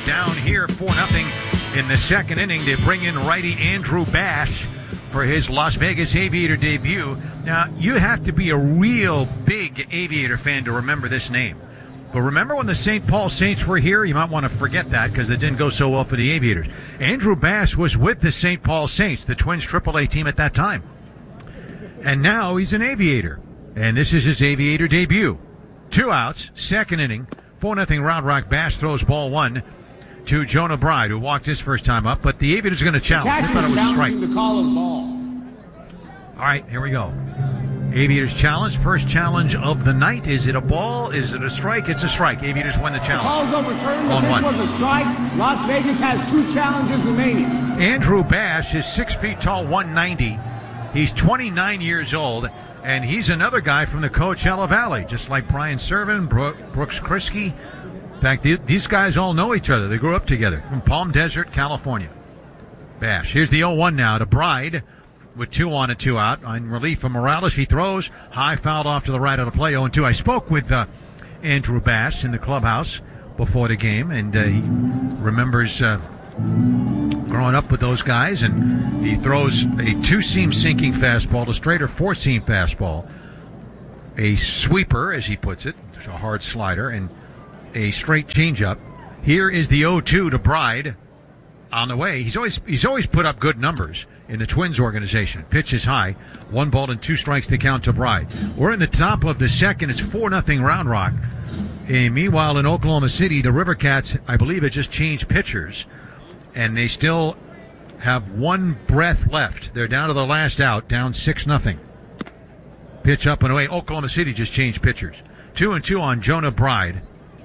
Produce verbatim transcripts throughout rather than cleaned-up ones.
down here four nothing in the second inning. They bring in righty Andrew Bash for his Las Vegas Aviator debut. Now, you have to be a real big Aviator fan to remember this name. But remember when the Saint Paul Saints were here? You might want to forget that because it didn't go so well for the Aviators. Andrew Bass was with the Saint Paul Saints, the Twins triple A team at that time. And now he's an Aviator. And this is his Aviator debut. Two outs, second inning, four nothing Round Rock. Bass throws ball one to Jonah Bride, who walked his first time up. But the Aviators are going to challenge. Catcher They thought it was a strike. the call of ball. All right, here we go. Aviators challenge. First challenge of the night. Is it a ball? Is it a strike? It's a strike. Aviators win the challenge. The call's overturned. The On pitch one. was a strike. Las Vegas has two challenges remaining. Andrew Bash is six feet tall, one ninety. He's twenty-nine years old, and he's another guy from the Coachella Valley, just like Brian Servin, Brooke, Brooks Krisky. In fact, these guys all know each other. They grew up together from Palm Desert, California. Bash. Here's the oh one now to Bride with two on and two out. On relief from Morales, he throws. High fouled off to the right of the play, oh and two. I spoke with uh, Andrew Bash in the clubhouse before the game, and uh, he remembers uh, growing up with those guys, and he throws a two-seam sinking fastball, a straight or four-seam fastball, a sweeper, as he puts it, a hard slider, and a straight changeup. Here is the oh two to Bride on the way. He's always he's always put up good numbers in the Twins organization. Pitch is high. One ball and two strikes to count to Bride. We're in the top of the second. It's four nothing Round Rock. And meanwhile, in Oklahoma City, the River Cats, I believe, have just changed pitchers, and they still have one breath left. They're down to the last out, down six nothing. Pitch up and away. Oklahoma City just changed pitchers. Two and two on Jonah Bride.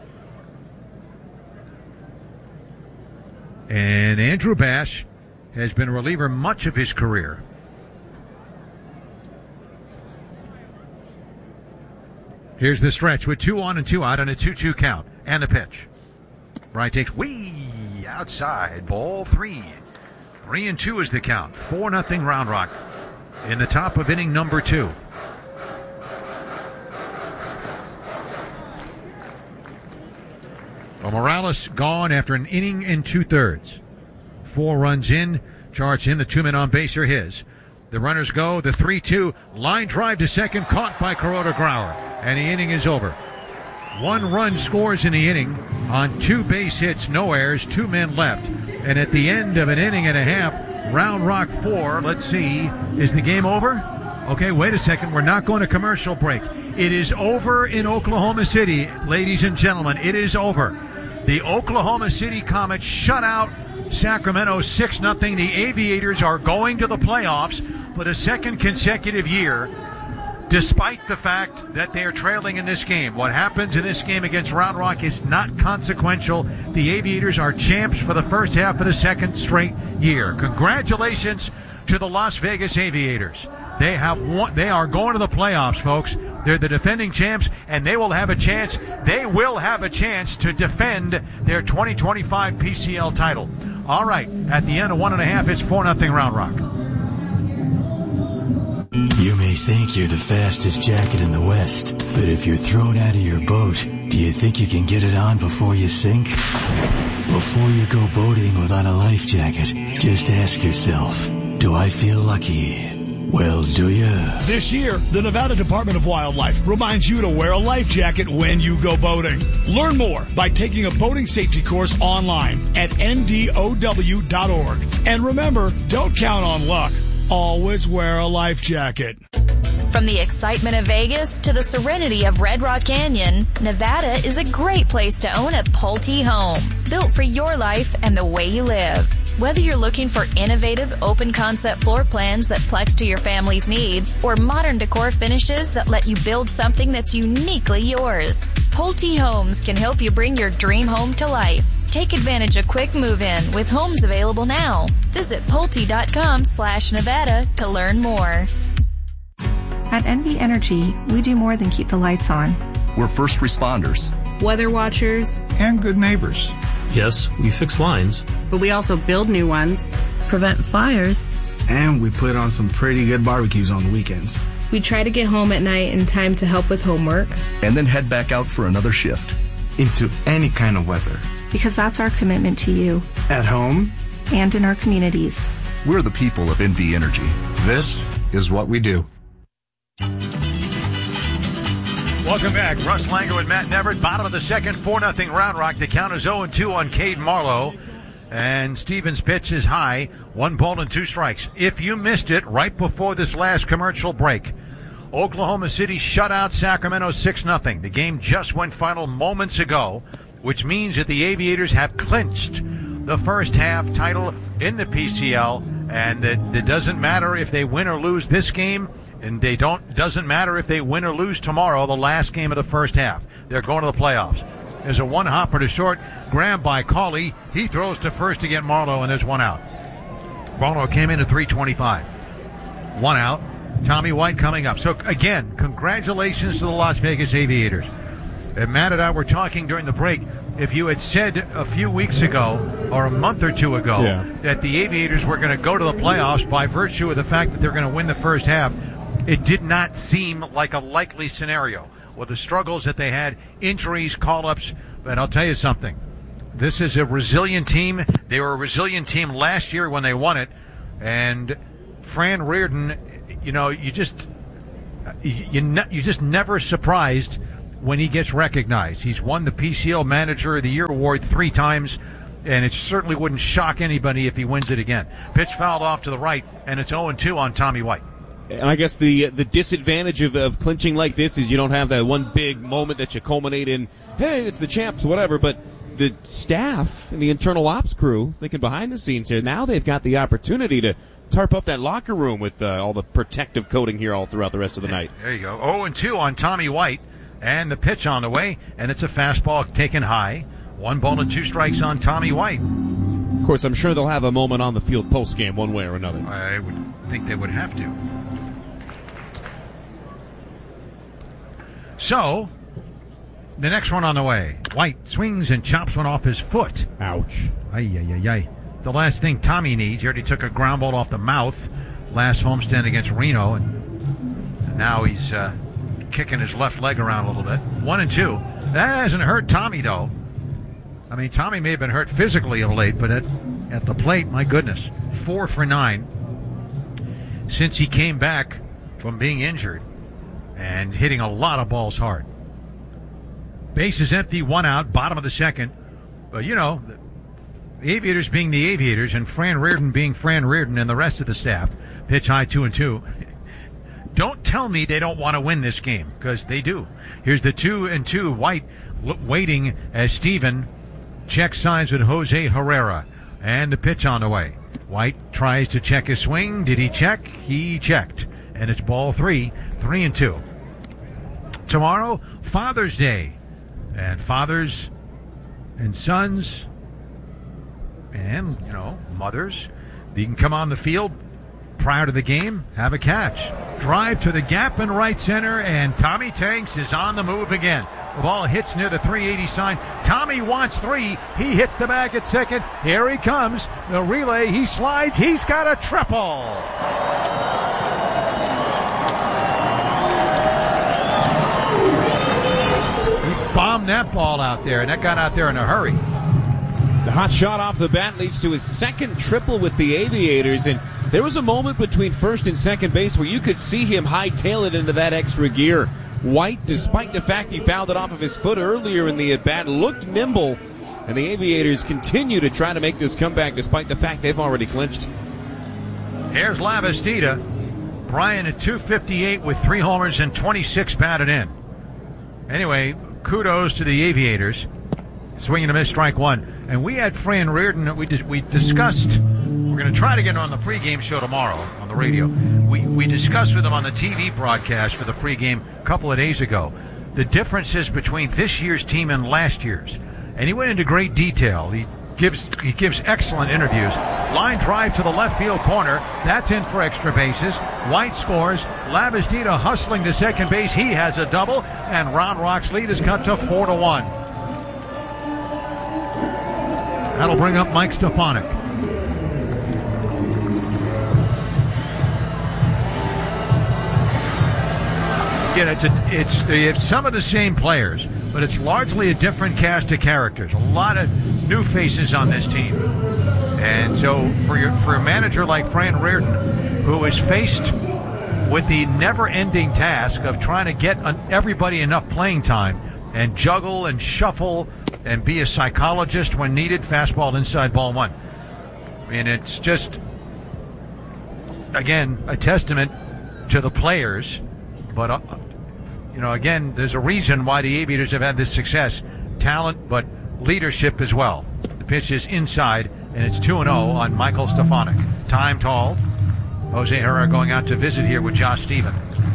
And Andrew Bash has been a reliever much of his career. Here's the stretch with two on and two out on a two two count. And the pitch. Bride takes way outside. Ball three. Three and two is the count. Four nothing Round Rock in the top of inning number two. Well, Morales gone after an inning and two-thirds. Four runs in. Charge in. The two men on base are his. The runners go. The three two. Line drive to second. Caught by Kuroda Grauer. And the inning is over. One run scores in the inning on two base hits, no errors, two men left. And at the end of an inning and a half, Round Rock four. Let's see. Is the game over? Okay, wait a second. We're not going to commercial break. It is over in Oklahoma City, ladies and gentlemen. It is over. The Oklahoma City Comets shut out Sacramento six nothing. The Aviators are going to the playoffs for the second consecutive year, despite the fact that they are trailing in this game. What happens in this game against Round Rock is not consequential. The Aviators are champs for the first half of the second straight year. Congratulations to the Las Vegas Aviators. They have won, they are going to the playoffs, folks. They're the defending champs, and they will have a chance. They will have a chance to defend their twenty twenty-five P C L title. All right, at the end of one and a half, it's four nothing Round Rock. You may think you're the fastest jacket in the West, but if you're thrown out of your boat, do you think you can get it on before you sink? Before you go boating without a life jacket, just ask yourself, do I feel lucky? Well, do you? This year, the Nevada Department of Wildlife reminds you to wear a life jacket when you go boating. Learn more by taking a boating safety course online at N D O W dot org. And remember, don't count on luck. Always wear a life jacket. From the excitement of Vegas to the serenity of Red Rock Canyon, Nevada is a great place to own a Pulte home, built for your life and the way you live. Whether you're looking for innovative, open-concept floor plans that flex to your family's needs, or modern decor finishes that let you build something that's uniquely yours, Pulte Homes can help you bring your dream home to life. Take advantage of quick move-in with homes available now. Visit Pulte.com slash Nevada to learn more. At N V Energy, we do more than keep the lights on. We're first responders, weather watchers, and good neighbors. Yes, we fix lines, but we also build new ones, prevent fires, and we put on some pretty good barbecues on the weekends. We try to get home at night in time to help with homework, and then head back out for another shift. Into any kind of weather. because that's our commitment to you. At home and in our communities. We're the people of N V Energy. This is what we do. Welcome back. Russ Langer and Matt Neverett. Bottom of the second, four nothing Round Rock. The count is oh and two on Cade Marlowe. And Stevens' pitch is high. One ball and two strikes. If you missed it right before this last commercial break, Oklahoma City shut out Sacramento six nothing. The game just went final moments ago, which means that the Aviators have clinched the first half title in the P C L, and that it doesn't matter if they win or lose this game, and they don't doesn't matter if they win or lose tomorrow, the last game of the first half. They're going to the playoffs. There's a one hopper to short, grabbed by Cauley. He throws to first to get Marlowe, and there's one out. Marlowe came in at three twenty-five. One out. Tommy White coming up. So again, congratulations to the Las Vegas Aviators. And Matt and I were talking during the break. If you had said a few weeks ago or a month or two ago yeah. that the Aviators were going to go to the playoffs by virtue of the fact that they're going to win the first half, it did not seem like a likely scenario with the struggles that they had, injuries, call-ups. But I'll tell you something. This is a resilient team. They were a resilient team last year when they won it. And Fran Reardon, you know, you just you, you, ne- you just never surprised when he gets recognized. He's won the P C L Manager of the Year award three times, and it certainly wouldn't shock anybody if he wins it again. Pitch fouled off to the right, and it's oh and two on Tommy White. And I guess the the disadvantage of, of clinching like this is you don't have that one big moment that you culminate in, hey, it's the champs, whatever. But the staff and the internal ops crew, thinking behind the scenes here, now they've got the opportunity to tarp up that locker room with uh, all the protective coating here all throughout the rest of the night. There you go. oh and two on Tommy White. And the pitch on the way, and it's a fastball taken high. One ball and two strikes on Tommy White. Of course, I'm sure they'll have a moment on the field post-game one way or another. I would think they would have to. So, the next one on the way. White swings and chops one off his foot. Ouch. Ay, ay, ay, ay. The last thing Tommy needs, he already took a ground ball off the mouth last homestand against Reno, and now he's uh, kicking his left leg around a little bit. One and two. That hasn't hurt Tommy, though. I mean, Tommy may have been hurt physically of late, but at, at the plate, my goodness, four for nine since he came back from being injured and hitting a lot of balls hard. Base is empty, one out, bottom of the second. But, you know, the Aviators being the Aviators and Fran Reardon being Fran Reardon and the rest of the staff, pitch high two and two. Don't tell me they don't want to win this game, because they do. Here's the two and two. White waiting as Steven checks signs with Jose Herrera. And the pitch on the way. White tries to check his swing. Did he check? He checked. And it's ball three, three and two. Tomorrow, Father's Day. And fathers and sons and, you know, mothers, you can come on the field prior to the game, have a catch. Drive to the gap in right center, and Tommy Tanks is on the move again. The ball hits near the three eighty sign. Tommy wants three. He hits the bag at second. Here he comes. The relay. He slides. He's got a triple. He bombed that ball out there, and that got out there in a hurry. The hot shot off the bat leads to his second triple with the Aviators, and there was a moment between first and second base where you could see him hightail it into that extra gear. White, despite the fact he fouled it off of his foot earlier in the at-bat, looked nimble, and the Aviators continue to try to make this comeback despite the fact they've already clinched. Here's Lavastida. Brian at two fifty-eight with three homers and twenty-six batted in. Anyway, kudos to the Aviators. Swinging a miss, strike one. And we had Fran Reardon, we dis- we discussed, we're going to try to get him on the pregame show tomorrow on the radio. We we discussed with him on the T V broadcast for the pregame a couple of days ago the differences between this year's team and last year's. And he went into great detail. He gives he gives excellent interviews. Line drive to the left field corner. That's in for extra bases. White scores. Lavastida hustling to second base. He has a double. And Round Rock's lead is cut to four to one. That'll bring up Mike Stefanik. Again, it's, a, it's it's some of the same players. but it's largely a different cast of characters. A lot of new faces on this team. And so for your, for a manager like Fran Reardon, who is faced with the never-ending task of trying to get everybody enough playing time and juggle and shuffle and be a psychologist when needed, fastball inside ball one. I mean, it's just, again, a testament to the players. But, uh, you know, again, there's a reason why the Aviators have had this success. Talent, but leadership as well. The pitch is inside, and it's two and oh on Michael Stefanik. Time tall. Jose Herrera going out to visit here with Josh Stephen.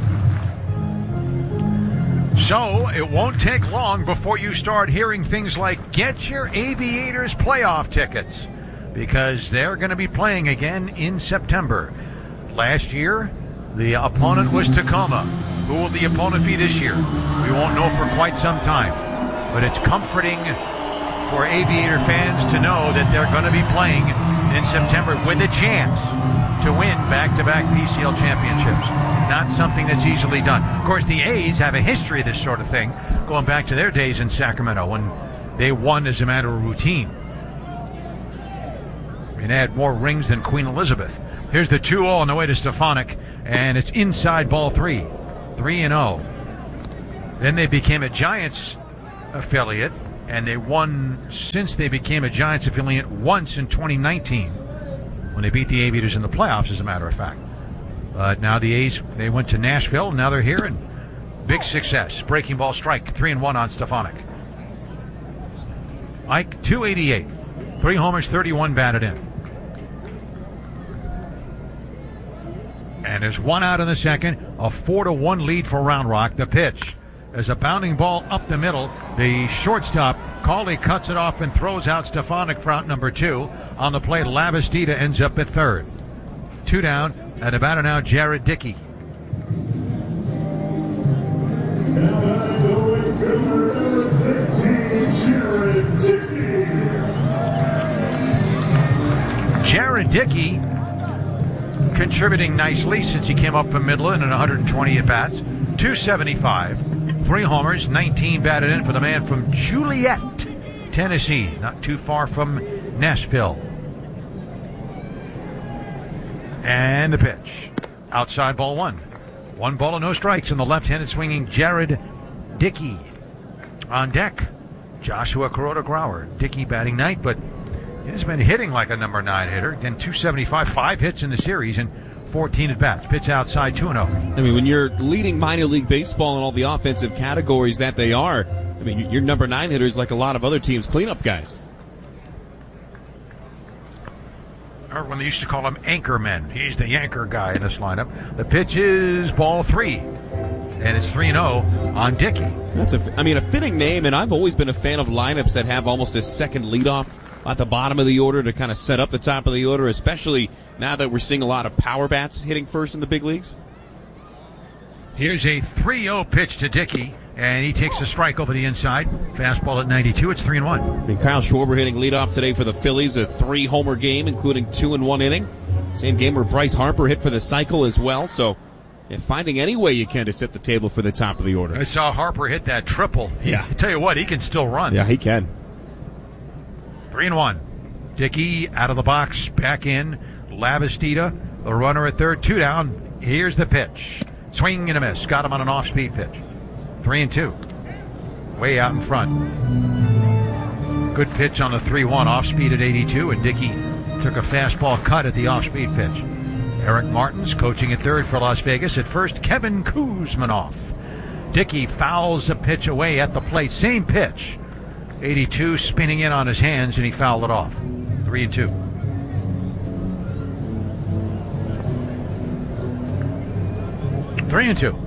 So it won't take long before you start hearing things like, get your Aviators playoff tickets, because they're going to be playing again in September. Last year, the opponent was Tacoma. Who will the opponent be this year? We won't know for quite some time. But it's comforting for Aviator fans to know that they're going to be playing in September with a chance to win back-to-back P C L championships. Not something that's easily done. Of course, the A's have a history of this sort of thing, going back to their days in Sacramento when they won as a matter of routine. And they had more rings than Queen Elizabeth. Here's the two oh on the way to Stefanik, and it's inside ball three. three and oh. Then they became a Giants affiliate, and they won since they became a Giants affiliate once in twenty nineteen when they beat the Aviators in the playoffs, as a matter of fact. But now the A's, they went to Nashville, now they're here, and big success. Breaking ball strike, three and one on Stefanik. Ike, two eighty-eight. Three homers, thirty-one batted in. And there's one out in the second, a four to one lead for Round Rock. The pitch is a bounding ball up the middle. The shortstop, Cawley, cuts it off and throws out Stefanik for out number two. On the plate, Labastida ends up at third. Two down, and about now, Jared Dickey. Jared Dickey contributing nicely since he came up from Midland in one hundred twenty at-bats. two seventy-five, three homers, nineteen batted in for the man from Juliet, Tennessee, not too far from Nashville. And the pitch. Outside ball one. One ball and no strikes, and the left-handed swinging Jared Dickey. On deck, Joshua Kuroda-Grauer. Dickey batting ninth, but he's been hitting like a number nine hitter. Then two seventy-five, five hits in the series and fourteen at-bats. Pitch outside, two and oh. I mean, when you're leading minor league baseball in all the offensive categories that they are, I mean, your number nine hitters, like a lot of other teams, cleanup guys. Or when they used to call him anchorman. He's the anchor guy in this lineup. The pitch is ball three, and it's three and oh on Dickey. That's a, I mean, a fitting name, and I've always been a fan of lineups that have almost a second leadoff at the bottom of the order to kind of set up the top of the order, especially now that we're seeing a lot of power bats hitting first in the big leagues. Here's a three oh pitch to Dickey, and he takes a strike over the inside. Fastball at ninety-two. It's three and one. I mean, Kyle Schwarber hitting leadoff today for the Phillies, a three-homer game, including two in one inning. Same game where Bryce Harper hit for the cycle as well. So, yeah, finding any way you can to set the table for the top of the order. I saw Harper hit that triple. Yeah, I tell you what, he can still run. Yeah, he can. Three and one. Dickey out of the box, back in. Labastida, the runner at third, two down. Here's the pitch. Swing and a miss. Got him on an off-speed pitch. Three and two. Way out in front. Good pitch on the three one. Off-speed at eighty-two, and Dickey took a fastball cut at the off-speed pitch. Eric Martins coaching at third for Las Vegas. At first, Kevin Kuzmanoff. Dickey fouls a pitch away at the plate. Same pitch. eighty-two spinning in on his hands, and he fouled it off. Three and two. Three and two.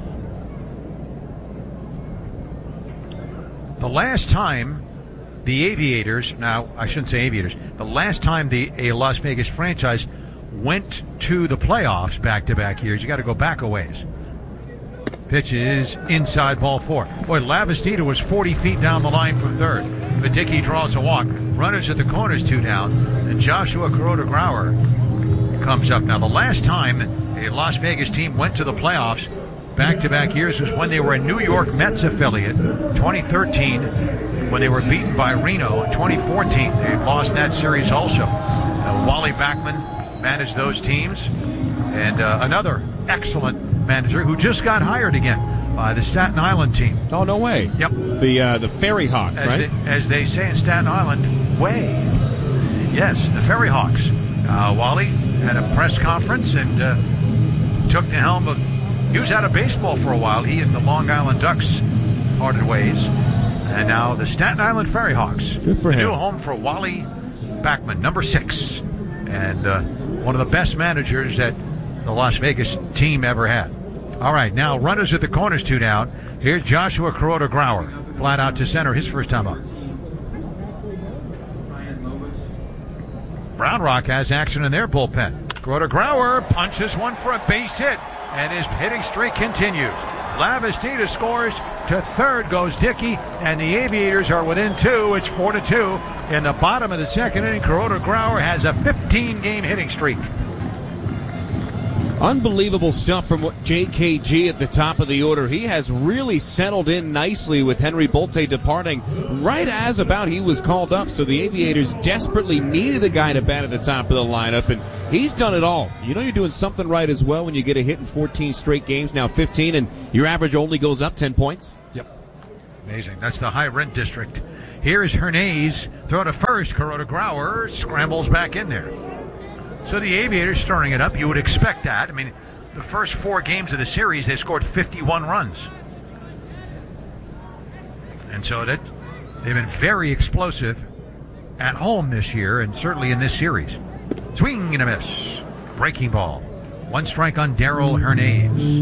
The last time the Aviators, now I shouldn't say Aviators, the last time the a Las Vegas franchise went to the playoffs back-to-back years, you got to go back a ways. Pitch is inside ball four. Boy, Labastida was forty feet down the line from third, but Dickey draws a walk. Runners at the corners, two down, and Joshua Kuroda-Grauer comes up. Now, the last time a Las Vegas team went to the playoffs back-to-back years was when they were a New York Mets affiliate. twenty thirteen, when they were beaten by Reno. In twenty fourteen, they lost that series also. Uh, Wally Backman managed those teams. And uh, another excellent manager who just got hired again by the Staten Island team. Oh, no way. Yep. The uh, the Ferry Hawks, as right? They, as they say in Staten Island, way. Yes, the Ferry Hawks. Uh, Wally had a press conference and uh, took the helm of... He was out of baseball for a while. He and the Long Island Ducks parted ways. And now the Staten Island Ferry Hawks. Good for the him. New home for Wally Backman, number six. And uh, one of the best managers that the Las Vegas team ever had. All right, now runners at the corners, two down. Here's Joshua Kuroda-Grauer, flat out to center, his first time up. Round Rock has action in their bullpen. Kuroda-Grauer punches one for a base hit, and his hitting streak continues. Lavastida scores. To third goes Dickey, and the Aviators are within two. It's four to two. In the bottom of the second inning, Kuroda-Grauer has a fifteen-game hitting streak. Unbelievable stuff from J K G at the top of the order. He has really settled in nicely with Henry Bolte departing right as about he was called up. So the Aviators desperately needed a guy to bat at the top of the lineup, and he's done it all. You know you're doing something right as well when you get a hit in fourteen straight games, now fifteen, and your average only goes up ten points. Yep. Amazing. That's the high rent district. Here is Hernandez. Throw to first. Kuroda-Grauer scrambles back in there. So the Aviators stirring it up. You would expect that. I mean, the first four games of the series, they scored fifty-one runs. And so that they've been very explosive at home this year, and certainly in this series. Swing and a miss. Breaking ball. One strike on Darrell Hernandez.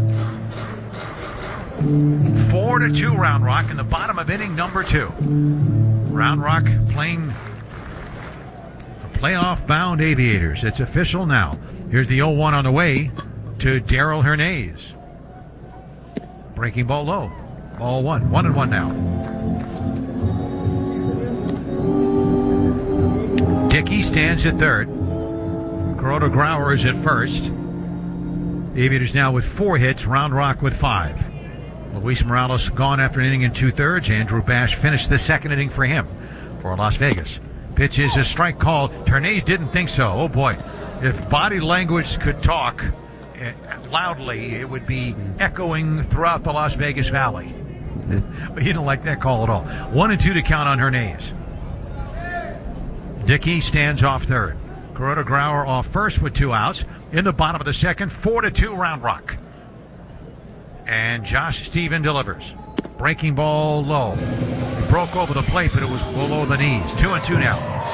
Four to two, Round Rock in the bottom of inning number two. Round Rock playing playoff-bound Aviators. It's official now. Here's the oh one on the way to Darrell Hernandez. Breaking ball low. Ball one. One and one now. Dickey stands at third. Kuroda-Grauer is at first. Aviators now with four hits. Round Rock with five. Luis Morales gone after an inning and two-thirds. Andrew Bash finished the second inning for him for Las Vegas. Pitch is a strike called. Hernandez didn't think so. Oh, boy. If body language could talk uh, loudly, it would be echoing throughout the Las Vegas Valley. But he didn't like that call at all. One and two to count on Hernandez. Dickey stands off third. Kuroda-Grauer off first with two outs. In the bottom of the second, four to two, Round Rock. And Josh Stephen delivers. Breaking ball low. It broke over the plate, but it was below the knees. Two and two now.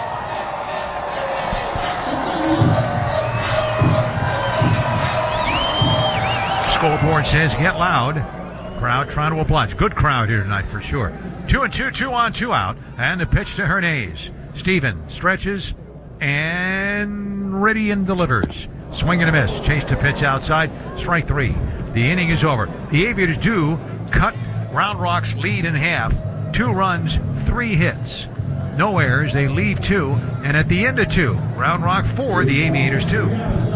Scoreboard says get loud. Crowd trying to oblige. Good crowd here tonight for sure. Two and two, two on, two out. And the pitch to Hernandez. Stephen stretches and ready and delivers. Swing and a miss. Chase to pitch outside. Strike three. The inning is over. The Aviators do cut Round Rock's lead in half. Two runs, three hits. No errors. They leave two. And at the end of two, Round Rock four, the Aviators two.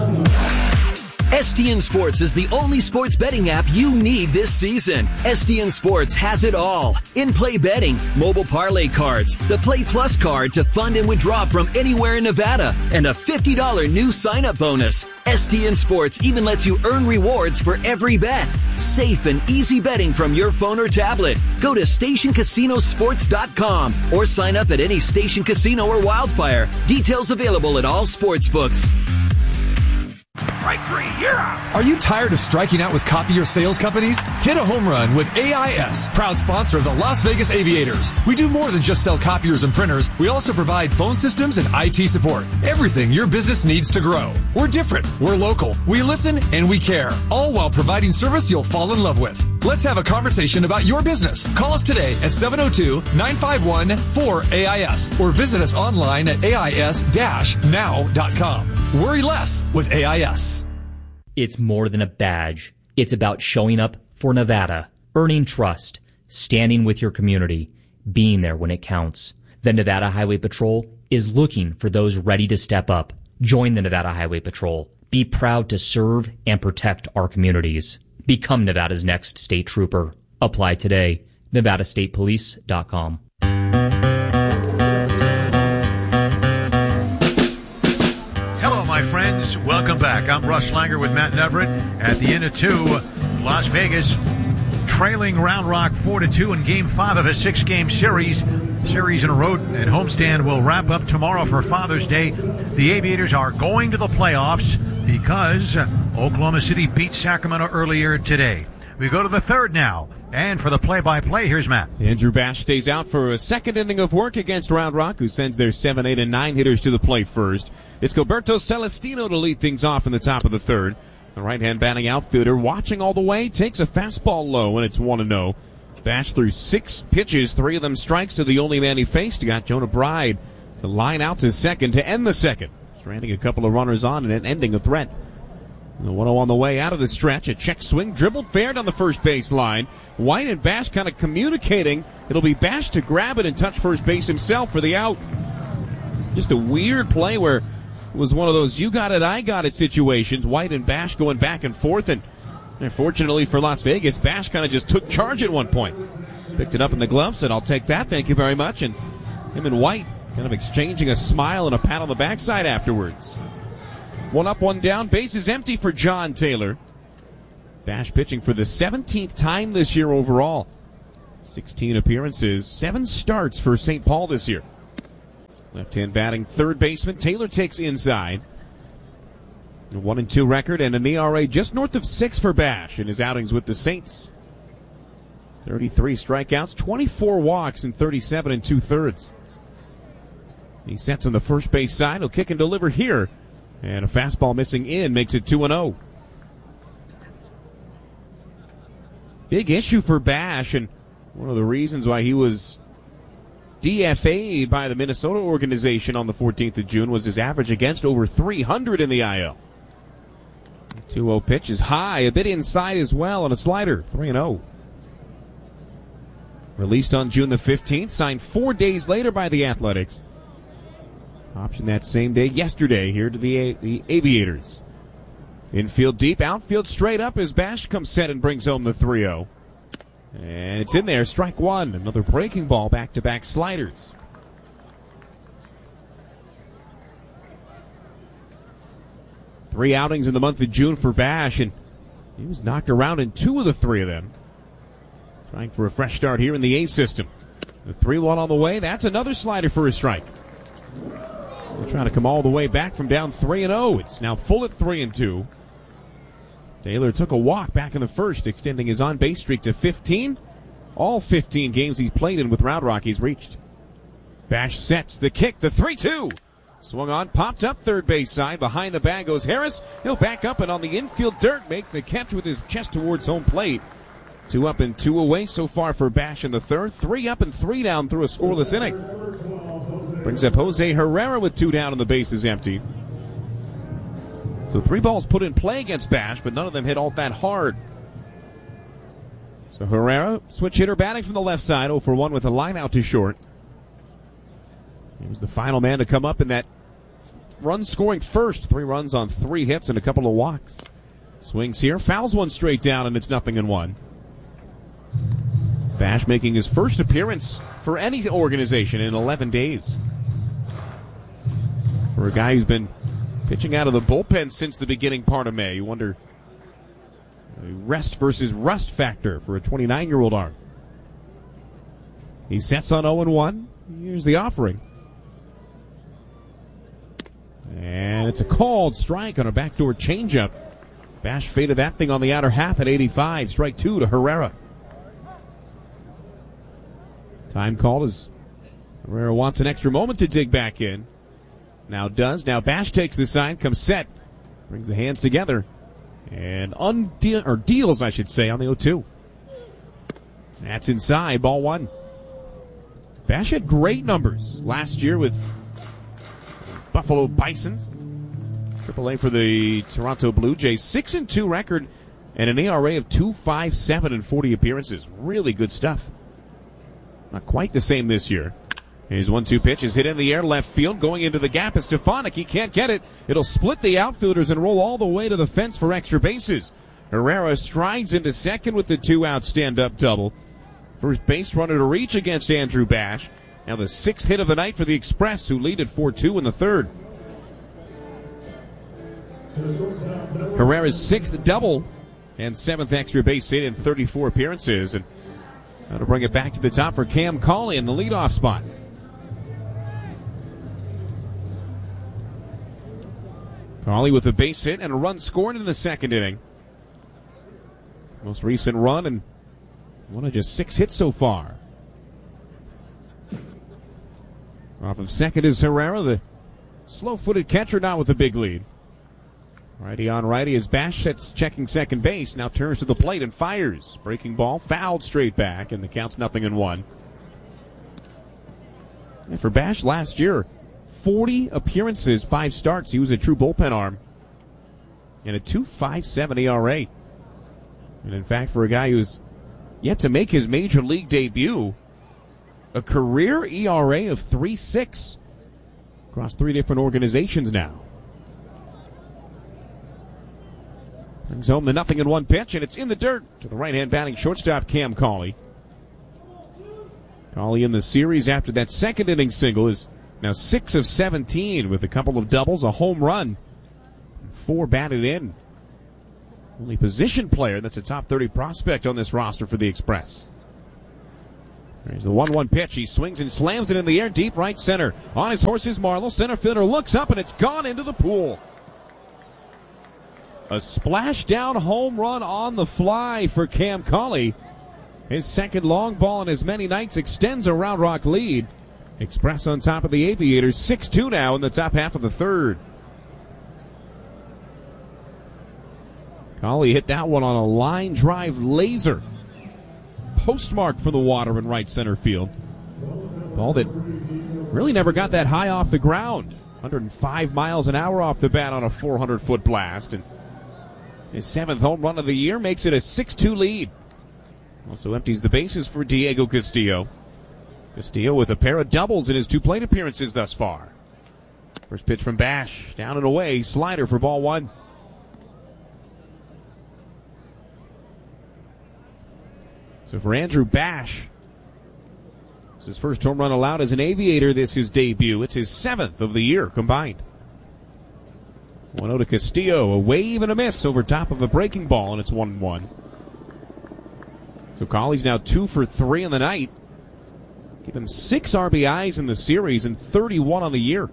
S D N Sports is the only sports betting app you need this season. S D N Sports has it all. In-play betting, mobile parlay cards, the Play Plus card to fund and withdraw from anywhere in Nevada, and a fifty dollars new sign-up bonus. S D N Sports even lets you earn rewards for every bet. Safe and easy betting from your phone or tablet. Go to station casino sports dot com or sign up at any Station Casino or Wildfire. Details available at all sports books. Strike three, you're out. Are you tired of striking out with copier sales companies? Hit a home run with A I S, proud sponsor of the Las Vegas Aviators. We do more than just sell copiers and printers. We also provide phone systems and I T support. Everything your business needs to grow. We're different. We're local. We listen and we care. All while providing service you'll fall in love with. Let's have a conversation about your business. Call us today at seven oh two, nine five one, four A I S or visit us online at A I S dash now dot com. Worry less with A I S. It's more than a badge. It's about showing up for Nevada, earning trust, standing with your community, being there when it counts. The Nevada Highway Patrol is looking for those ready to step up. Join the Nevada Highway Patrol. Be proud to serve and protect our communities. Become Nevada's next state trooper. Apply today. nevada state police dot com. Hello, my friends. Welcome back. I'm Russ Langer with Matt Neverett at the end of two. Las Vegas trailing Round Rock four to two in Game five of a six-game series. Series in a road and homestand will wrap up tomorrow for Father's Day. The Aviators are going to the playoffs because Oklahoma City beat Sacramento earlier today. We go to the third now. And for the play-by-play, here's Matt. Andrew Bash stays out for a second inning of work against Round Rock, who sends their seven, eight, and nine hitters to the plate first. It's Gilberto Celestino to lead things off in the top of the third. The right-hand batting outfielder, watching all the way, takes a fastball low, and it's one and oh. Bash threw six pitches, three of them strikes to the only man he faced. He got Jonah Bride to line out to second to end the second, stranding a couple of runners on and then ending a threat. The one oh on the way out of the stretch. A check swing, dribbled fair down the first base line. White and Bash kind of communicating. It'll be Bash to grab it and touch first base himself for the out. Just a weird play where it was one of those you got it, I got it situations. White and Bash going back and forth, and fortunately for Las Vegas, Bash kind of just took charge at one point. Picked it up in the glove, said, "I'll take that, thank you very much." And him and White kind of exchanging a smile and a pat on the backside afterwards. One up, one down, bases empty for John Taylor. Bash pitching for the seventeenth time this year overall. sixteen appearances, seven starts for Saint Paul this year. Left-hand batting third baseman, Taylor takes inside. A one and two record and an E R A just north of six for Bash in his outings with the Saints. thirty-three strikeouts, twenty-four walks in thirty-seven and two-thirds. He sets on the first base side. He'll kick and deliver here. And a fastball missing in makes it two and oh. Big issue for Bash, and one of the reasons why he was D F A'd by the Minnesota organization on the fourteenth of June was his average against over three hundred in the I L. two oh pitch is high, a bit inside as well, on a slider, three and oh. Released on June the fifteenth, signed four days later by the Athletics. Option that same day, yesterday, here to the, A- the Aviators. Infield deep, outfield straight up as Bash comes set and brings home the three oh. And it's in there, strike one. Another breaking ball, back-to-back sliders. Three outings in the month of June for Bash, and he was knocked around in two of the three of them. Trying for a fresh start here in the A system. The three one on the way, that's another slider for a strike. They're trying to come all the way back from down three and oh. It's now full at three and two. Taylor took a walk back in the first, extending his on-base streak to fifteen. All fifteen games he's played in with Round Rock he's reached. Bash sets the kick, the three two. Swung on, popped up third base side. Behind the bag goes Harris. He'll back up and on the infield dirt make the catch with his chest towards home plate. Two up and two away so far for Bash in the third. Three up and three down through a scoreless inning. Brings up Jose Herrera with two down and the base is empty. So three balls put in play against Bash, but none of them hit all that hard. So Herrera, switch hitter batting from the left side, oh for one with a line out to short. He was the final man to come up in that run scoring first. Three runs on three hits and a couple of walks. Swings here, fouls one straight down, and it's nothing in one. Bash making his first appearance for any organization in eleven days. For a guy who's been pitching out of the bullpen since the beginning part of May, you wonder rest versus rust factor for a twenty-nine-year-old arm. He sets on oh and one. Here's the offering. And it's a called strike on a backdoor changeup. Bash faded that thing on the outer half at eighty-five. Strike two to Herrera. Time called as Herrera wants an extra moment to dig back in. Now does. Now Bash takes the side, comes set, brings the hands together, and undeal or deals, I should say, on the oh two. That's inside, ball one. Bash had great numbers last year with Buffalo Bisons. Triple A for the Toronto Blue Jays. Six and two record and an E R A of two five seven in forty appearances. Really good stuff. Not quite the same this year. His one two pitch is hit in the air left field. Going into the gap is Stefanik. He can't get it. It'll split the outfielders and roll all the way to the fence for extra bases. Herrera strides into second with the two-out stand-up double. First base runner to reach against Andrew Bash. Now the sixth hit of the night for the Express, who lead at four two in the third. Herrera's sixth double and seventh extra base hit in thirty-four appearances. And that'll bring it back to the top for Cam Cauley in the leadoff spot. Cauley with a base hit and a run scored in the second inning. Most recent run and one of just six hits so far. Off of second is Herrera, the slow-footed catcher, not with a big lead. Righty on righty as Bash sets checking second base. Now turns to the plate and fires. Breaking ball, fouled straight back, and the count's nothing in one. And for Bash last year, forty appearances, five starts. He was a true bullpen arm. And a two point five seven E R A. And in fact, for a guy who's yet to make his major league debut, a career E R A of three point six across three different organizations now. Brings home the nothing in one pitch, and it's in the dirt to the right-hand batting shortstop, Cam Cauley. Cauley in the series after that second inning single is now six of seventeen with a couple of doubles, a home run, and four batted in. Only position player that's a top thirty prospect on this roster for the Express. There's the one one pitch. He swings and slams it in the air, deep right center. On his horse is Marlowe. Center fielder looks up, and it's gone into the pool. A splashdown home run on the fly for Cam Cauley. His second long ball in as many nights extends a Round Rock lead. Express on top of the Aviators, six two now in the top half of the third. Cauley hit that one on a line drive laser. Postmarked for the water in right center field. Ball that really never got that high off the ground. one hundred five miles an hour off the bat on a four hundred foot blast. And his seventh home run of the year makes it a six two lead. Also empties the bases for Diego Castillo. Castillo with a pair of doubles in his two plate appearances thus far. First pitch from Bash. Down and away. Slider for ball one. So for Andrew Bash, it's his first home run allowed as an Aviator. This is his debut. It's his seventh of the year combined. one oh to Castillo. A wave and a miss over top of a breaking ball, and it's one one. So Cauley's now two for three in the night. Give him six R B Is in the series and thirty-one on the year.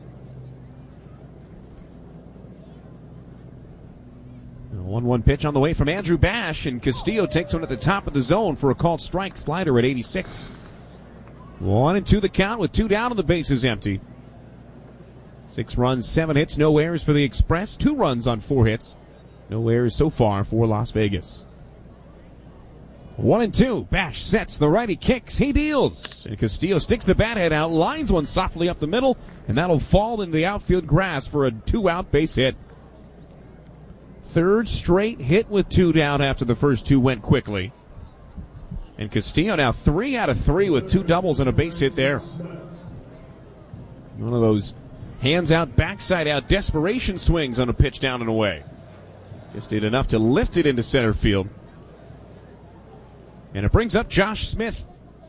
one one pitch on the way from Andrew Bash, and Castillo takes one at the top of the zone for a called strike. Slider at eighty-six. One and two the count with two down and the bases empty. Six runs, seven hits, no errors for the Express. Two runs on four hits. No errors so far for Las Vegas. One and two. Bash sets. The righty kicks. He deals. And Castillo sticks the bat head out, lines one softly up the middle, and that'll fall into the outfield grass for a two-out base hit. Third straight hit with two down after the first two went quickly. And Castillo now three out of three with two doubles and a base hit there. One of those hands out, backside out desperation swings on a pitch down and away. Just did enough to lift it into center field. And it brings up Josh Smith.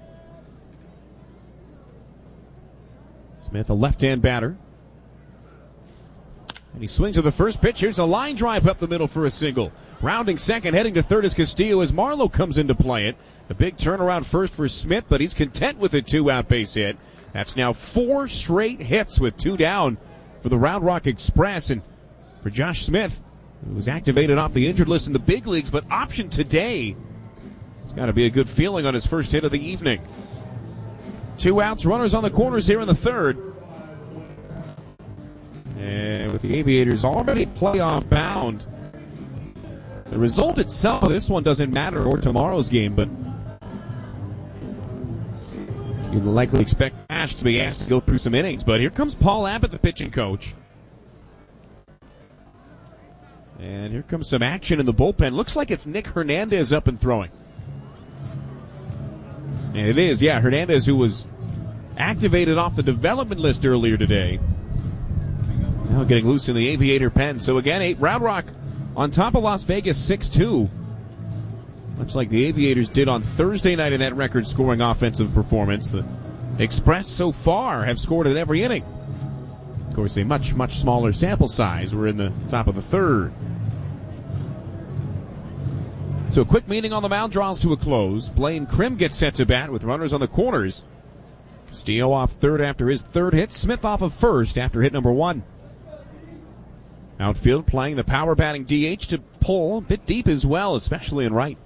Smith, a left-hand batter. And he swings to the first pitch. Here's a line drive up the middle for a single. Rounding second, heading to third is Castillo as Marlowe comes in to play it. A big turnaround first for Smith, but he's content with a two-out base hit. That's now four straight hits with two down for the Round Rock Express. And for Josh Smith, who was activated off the injured list in the big leagues, but optioned today, it's got to be a good feeling on his first hit of the evening. Two outs, runners on the corners here in the third. And with the Aviators already playoff bound, the result itself of this one doesn't matter, or tomorrow's game, but you'd likely expect Ash to be asked to go through some innings. But here comes Paul Abbott, the pitching coach. And here comes some action in the bullpen. Looks like it's Nick Hernandez up and throwing. And it is, yeah, Hernandez, who was activated off the development list earlier today. Now getting loose in the Aviator pen. So again, eight Round Rock on top of Las Vegas six two. Much like the Aviators did on Thursday night in that record-scoring offensive performance, the Express so far have scored at every inning. Of course, a much, much smaller sample size. We're in the top of the third. So a quick meeting on the mound draws to a close. Blaine Krim gets set to bat with runners on the corners. Castillo off third after his third hit. Smith off of first after hit number one. Outfield playing the power batting D H to pull a bit deep as well, especially in right.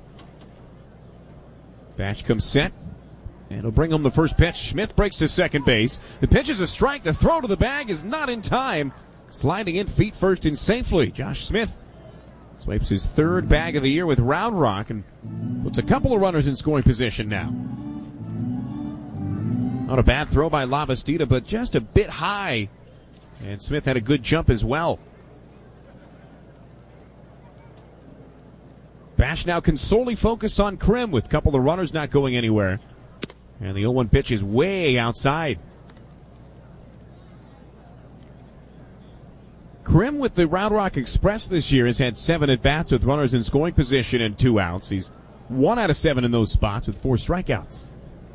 Bash comes set, and he'll bring home the first pitch. Smith breaks to second base. The pitch is a strike. The throw to the bag is not in time. Sliding in feet first and safely. Josh Smith swipes his third bag of the year with Round Rock and puts a couple of runners in scoring position now. Not a bad throw by Lavastida, but just a bit high. And Smith had a good jump as well. Bash now can solely focus on Krim with a couple of runners not going anywhere. And the oh one pitch is way outside. Krim with the Round Rock Express this year has had seven at-bats with runners in scoring position and two outs. He's one out of seven in those spots with four strikeouts.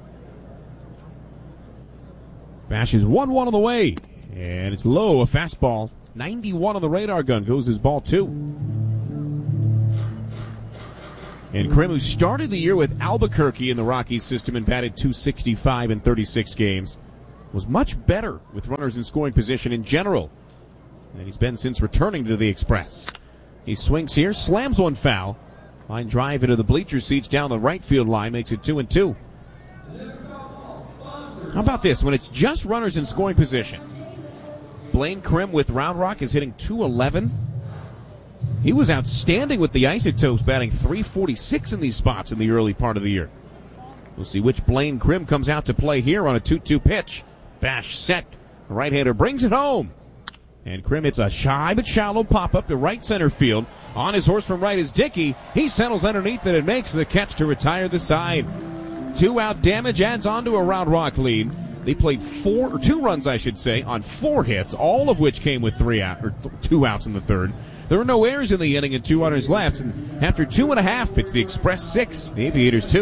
Bash is one one on the way. And it's low, a fastball. ninety-one on the radar gun goes his ball two. And Krim, who started the year with Albuquerque in the Rockies system and batted two sixty-five in thirty-six games, was much better with runners in scoring position in general. And he's been since returning to the Express. He swings here, slams one foul. Line drive into the bleacher seats down the right field line, makes it two and two. How about this? When it's just runners in scoring position, Blaine Krim with Round Rock is hitting two eleven. He was outstanding with the Isotopes, batting three forty-six in these spots in the early part of the year. We'll see which Blaine Krim comes out to play here on a two two pitch. Bash set. The right-hander brings it home. And Krim hits a shy but shallow pop-up to right center field. On his horse from right is Dickey. He settles underneath it and makes the catch to retire the side. Two-out damage adds on to a Round Rock lead. They played four, or two runs, I should say, on four hits, all of which came with three out, or th- two outs in the third. There were no errors in the inning and two runners left. And after two and a half, it's the Express six, the Aviators two.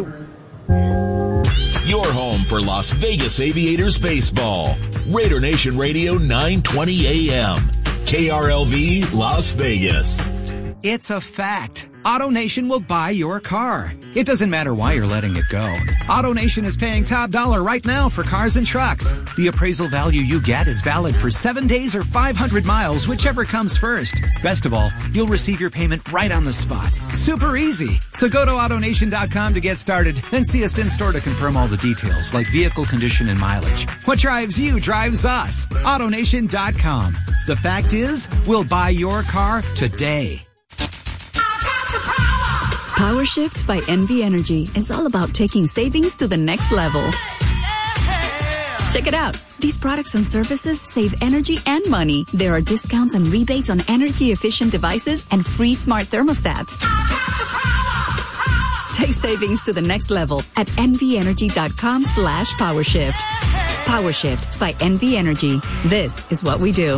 Your home for Las Vegas Aviators baseball. Raider Nation Radio nine twenty A M. K R L V Las Vegas. It's a fact. AutoNation will buy your car. It doesn't matter why you're letting it go. AutoNation is paying top dollar right now for cars and trucks. The appraisal value you get is valid for seven days or five hundred miles, whichever comes first. Best of all, you'll receive your payment right on the spot. Super easy. So go to AutoNation dot com to get started, then see us in store to confirm all the details like vehicle condition and mileage. What drives you drives us. AutoNation dot com. The fact is, we'll buy your car today. PowerShift by N V Energy is all about taking savings to the next level. Check it out. These products and services save energy and money. There are discounts and rebates on energy-efficient devices and free smart thermostats. Take savings to the next level at nvenergy.com slash PowerShift. PowerShift by N V Energy. This is what we do.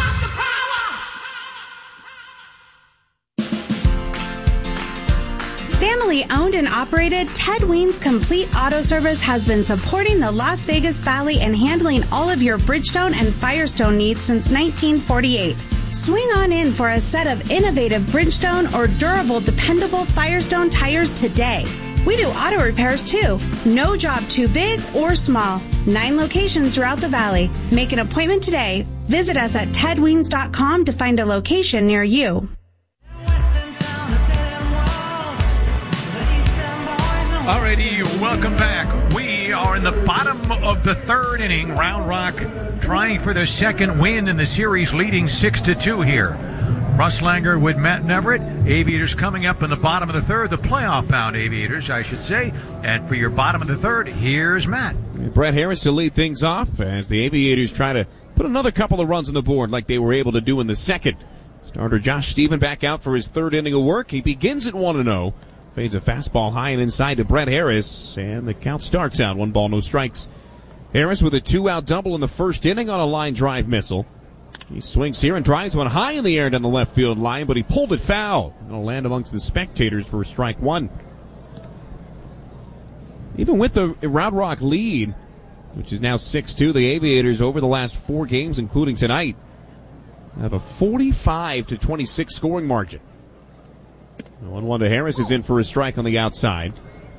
Family owned and operated, Ted Weens Complete Auto Service has been supporting the Las Vegas Valley and handling all of your Bridgestone and Firestone needs since nineteen forty-eight. Swing on in for a set of innovative Bridgestone or durable, dependable Firestone tires today. We do auto repairs too. No job too big or small. Nine locations throughout the valley. Make an appointment today. Visit us at ted weens dot com to find a location near you. Alrighty, welcome back. We are in the bottom of the third inning. Round Rock trying for their second win in the series, leading six to two here. Russ Langer with Matt Neverett. Aviators coming up in the bottom of the third, the playoff-bound Aviators, I should say. And for your bottom of the third, here's Matt. And Brett Harris to lead things off as the Aviators try to put another couple of runs on the board like they were able to do in the second. Starter Josh Stephen back out for his third inning of work. He begins at one and oh. Fades a fastball high and inside to Brett Harris, and the count starts out. One ball, no strikes. Harris with a two-out double in the first inning on a line drive missile. He swings here and drives one high in the air down the left field line, but he pulled it foul. It'll land amongst the spectators for strike one. Even with the Round Rock lead, which is now six two, the Aviators over the last four games, including tonight, have a forty-five to twenty-six scoring margin. one one to Harris is in for a strike on the outside.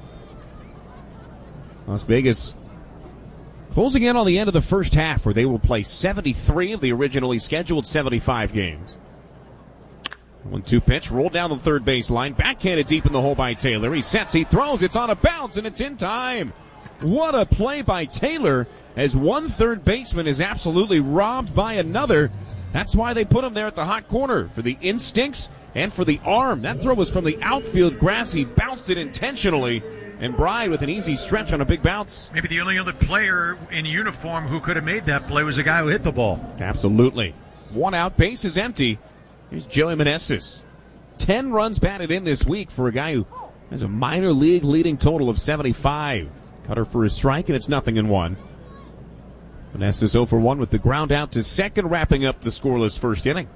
Las Vegas closing in on the end of the first half, where they will play seventy-three of the originally scheduled seventy-five games. one two pitch, rolled down the third baseline, backhanded deep in the hole by Taylor. He sets, he throws, it's on a bounce, and it's in time. What a play by Taylor, as one third baseman is absolutely robbed by another. That's why they put him there at the hot corner, for the instincts and for the arm. That throw was from the outfield grass. He bounced it intentionally, and Bride with an easy stretch on a big bounce. Maybe the only other player in uniform who could have made that play was the guy who hit the ball. Absolutely. One out, base is empty. Here's Joey Meneses. Ten runs batted in this week for a guy who has a minor league leading total of seventy-five. Cutter for a strike, and it's nothing in one. Meneses oh for one with the ground out to second, wrapping up the scoreless first inning.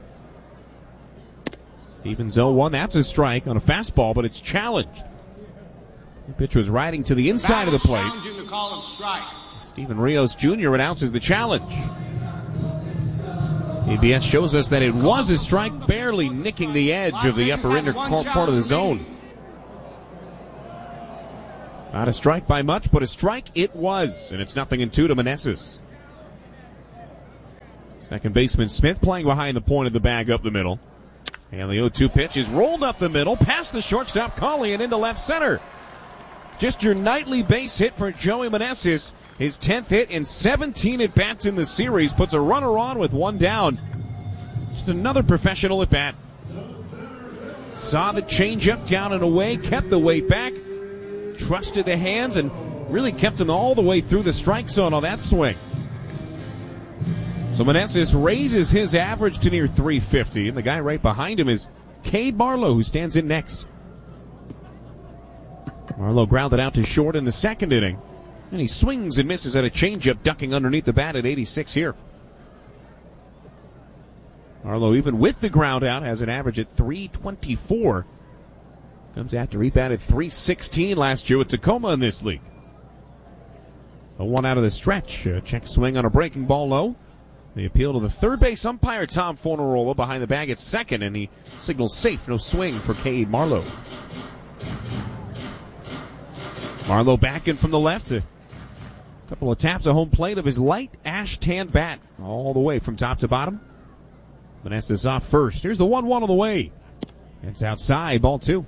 Stevens oh one, that's a strike on a fastball, but it's challenged. The pitch was riding to the inside of the plate. The call of strike. Steven Rios Junior announces the challenge. A B S shows us that it was a strike, barely nicking the edge of the upper inner part of the zone. Not a strike by much, but a strike it was, and it's nothing in two to Meneses. Second baseman Smith playing behind the point of the bag up the middle. And the oh two pitch is rolled up the middle, past the shortstop Collie and into left center. Just your nightly base hit for Joey Meneses. His tenth hit in seventeen at-bats in the series. Puts a runner on with one down. Just another professional at-bat. Saw the changeup down and away, kept the weight back, trusted the hands, and really kept him all the way through the strike zone on that swing. So Meneses raises his average to near three fifty, and the guy right behind him is Cade Marlowe, who stands in next. Marlowe grounded out to short in the second inning, and he swings and misses at a changeup, ducking underneath the bat at eighty-six here. Marlowe, even with the ground out, has an average at three twenty-four. Comes after he batted three sixteen last year with Tacoma in this league. A one out of the stretch. A check swing on a breaking ball low. The appeal to the third base umpire, Tom Fornarola, behind the bag at second, and he signals safe, no swing for Cade Marlowe. Marlowe backing from the left. A couple of taps of home plate of his light ash tan bat all the way from top to bottom. Meneses off first. Here's the one one on the way. It's outside, ball two.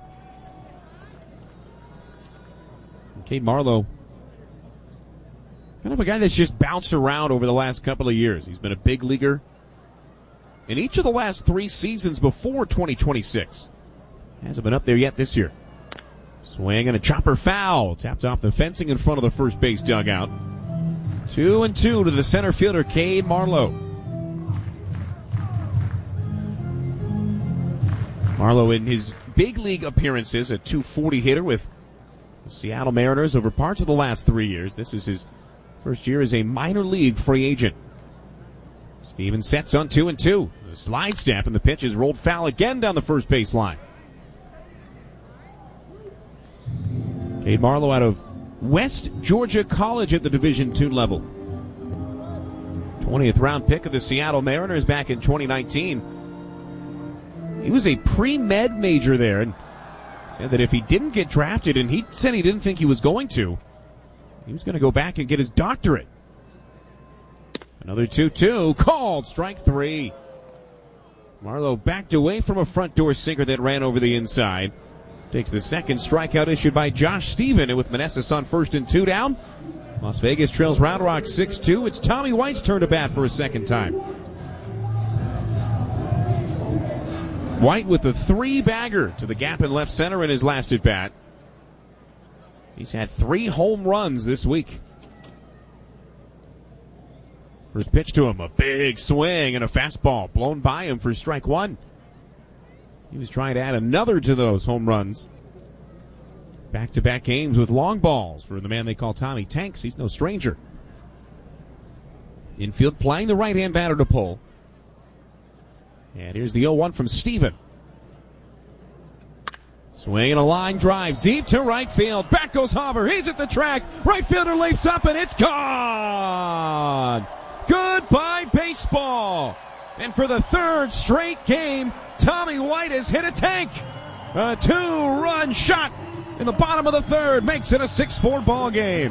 Cade Marlowe, kind of a guy that's just bounced around over the last couple of years. He's been a big leaguer in each of the last three seasons before twenty twenty-six. Hasn't been up there yet this year. Swing and a chopper foul. Tapped off the fencing in front of the first base dugout. Two and two to the center fielder, Cade Marlowe. Marlowe in his big league appearances, a two forty hitter with the Seattle Mariners over parts of the last three years. This is his first year as a minor league free agent. Stevens sets on two and two. The slide step, and the pitch is rolled foul again down the first base line. Cade Marlowe out of West Georgia College at the Division two level. twentieth round pick of the Seattle Mariners back in twenty nineteen. He was a pre-med major there and said that if he didn't get drafted, and he said he didn't think he was going to, he was going to go back and get his doctorate. Another two two, called strike three. Marlowe backed away from a front door sinker that ran over the inside. Takes the second strikeout issued by Josh Steven, and with Meneses on first and two down, Las Vegas trails Round Rock six two. It's Tommy White's turn to bat for a second time. White with a three-bagger to the gap in left center in his last at-bat. He's had three home runs this week. First pitch to him, a big swing and a fastball blown by him for strike one. He was trying to add another to those home runs. Back-to-back games with long balls for the man they call Tommy Tanks. He's no stranger. Infield playing the right-hand batter to pull. And here's the oh one from Steven. Swinging a line drive deep to right field. Back goes Hopper. He's at the track. Right fielder leaps up and it's gone. Goodbye baseball. And for the third straight game, Tommy White has hit a tank. A two-run shot in the bottom of the third makes it a six four ball game.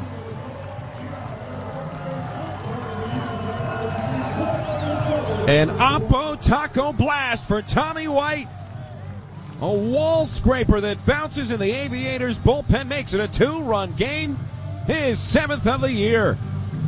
An Oppo Taco Blast for Tommy White. A wall scraper that bounces in the Aviators bullpen makes it a two-run game. His seventh of the year.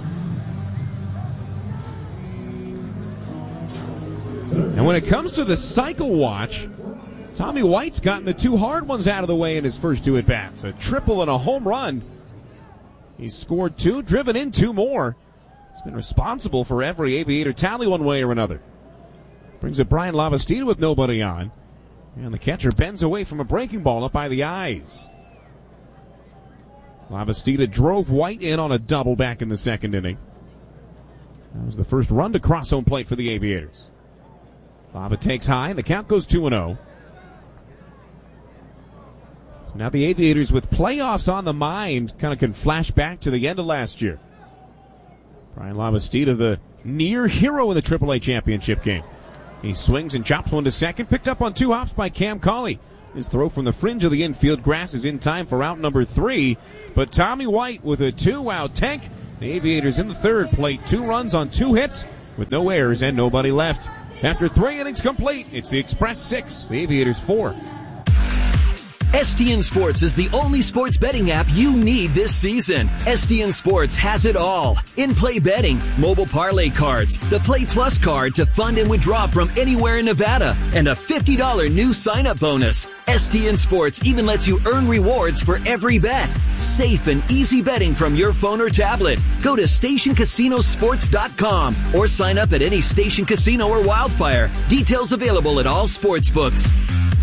And when it comes to the cycle watch, Tommy White's gotten the two hard ones out of the way in his first two at-bats. A triple and a home run. He's scored two, driven in two more. He's been responsible for every Aviator tally one way or another. Brings up Brian Lavastida with nobody on. And the catcher bends away from a breaking ball up by the eyes. Lavastida drove White in on a double back in the second inning. That was the first run to cross home plate for the Aviators. Lava takes high, and the count goes two and oh. Now the Aviators with playoffs on the mind kind of can flash back to the end of last year. Brian Lavastida, the near hero in the triple A championship game. He swings and chops one to second, picked up on two hops by Cam Cauley. His throw from the fringe of the infield grass is in time for out number three. But Tommy White with a two-out tank. The Aviators in the third played two runs on two hits with no errors and nobody left. After three innings complete, it's the Express six, the Aviators four. S T N Sports is the only sports betting app you need this season. S T N Sports has it all. In-play betting, mobile parlay cards, the Play Plus card to fund and withdraw from anywhere in Nevada, and a fifty dollars new sign-up bonus. S T N Sports even lets you earn rewards for every bet. Safe and easy betting from your phone or tablet. Go to station casino sports dot com or sign up at any Station Casino or Wildfire. Details available at all sports books.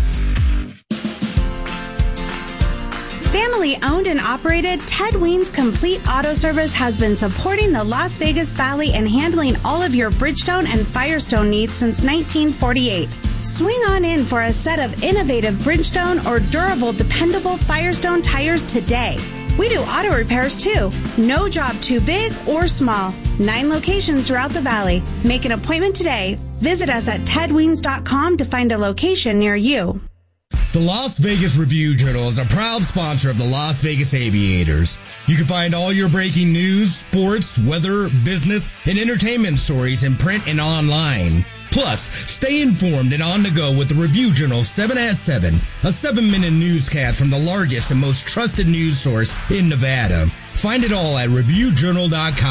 Family owned and operated, Ted Weens Complete Auto Service has been supporting the Las Vegas Valley and handling all of your Bridgestone and Firestone needs since nineteen forty-eight. Swing on in for a set of innovative Bridgestone or durable, dependable Firestone tires today. We do auto repairs too. No job too big or small. Nine locations throughout the valley. Make an appointment today. Visit us at ted weens dot com to find a location near you. The Las Vegas Review-Journal is a proud sponsor of the Las Vegas Aviators. You can find all your breaking news, sports, weather, business, and entertainment stories in print and online. Plus, stay informed and on the go with the Review-Journal seven at seven, a seven-minute newscast from the largest and most trusted news source in Nevada. Find it all at review journal dot com.